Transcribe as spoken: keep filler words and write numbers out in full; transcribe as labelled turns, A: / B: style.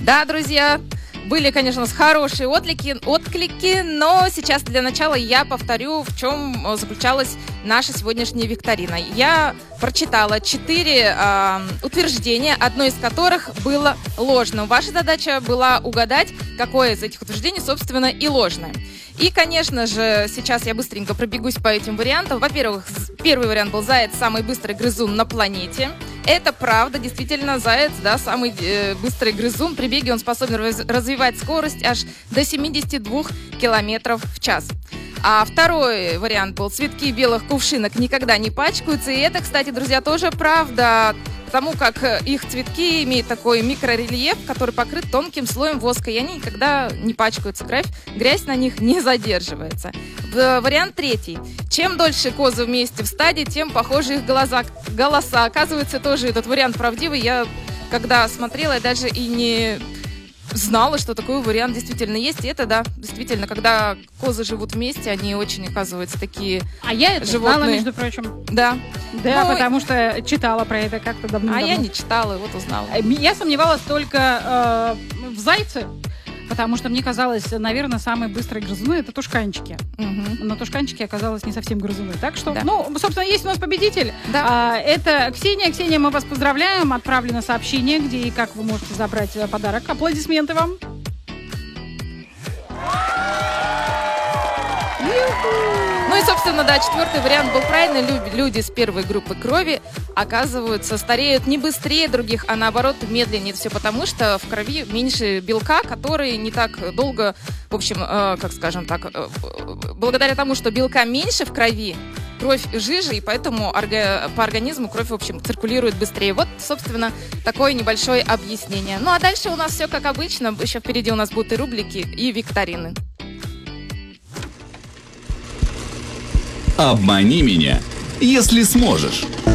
A: Да, друзья, были, конечно, хорошие отклики, отклики, но сейчас для начала я повторю, в чем заключалась наша сегодняшняя викторина. Я прочитала четыре э, утверждения, одно из которых было ложным. Ваша задача была угадать, какое из этих утверждений, собственно, и ложное. И, конечно же, сейчас я быстренько пробегусь по этим вариантам. Во-первых, первый вариант был «Заяц – самый быстрый грызун на планете». Это правда, действительно, заяц, да, самый э, быстрый грызун. При беге он способен раз- развивать скорость аж до семьдесят два километра в час. А второй вариант был «Цветки белых кувшинок никогда не пачкаются». И это, кстати, друзья, тоже правда, потому как их цветки имеют такой микрорельеф, который покрыт тонким слоем воска, и они никогда не пачкаются, грязь, грязь на них не задерживается. Вариант третий. Чем дольше козы вместе в стаде, тем похожи их голоса. голоса. Оказывается, тоже этот вариант правдивый. Я, когда смотрела, я даже и не знала, что такой вариант действительно есть. И это, да, действительно, когда козы живут вместе, они очень, оказывается, такие
B: А я это
A: животные.
B: знала, между прочим.
A: Да.
B: Да,
A: Ну,
B: потому что читала про это как-то давно.
A: А я не читала, вот узнала.
B: Я сомневалась только э, в зайце, потому что мне казалось, наверное, самые быстрые грызуны — это тушканчики.
A: Угу.
B: Но тушканчики оказалось не совсем грызуны. Так что,
A: Да.
B: ну, собственно, есть у нас победитель.
A: Да.
B: А, это Ксения. Ксения, мы вас поздравляем. Отправлено сообщение, где и как вы можете забрать э, подарок. Аплодисменты вам.
A: Ну и, собственно, да, четвертый вариант был правильный. Лю- люди с первой группы крови, оказывается, стареют не быстрее других, а наоборот медленнее. Все потому, что в крови меньше белка, который не так долго, в общем, э, как скажем так, э, благодаря тому, что белка меньше в крови, кровь жиже, и поэтому орга- по организму кровь, в общем, циркулирует быстрее. Вот, собственно, такое небольшое объяснение. Ну а дальше у нас все как обычно. Еще впереди у нас будут и рубрики, и викторины.
C: Обмани меня, если сможешь.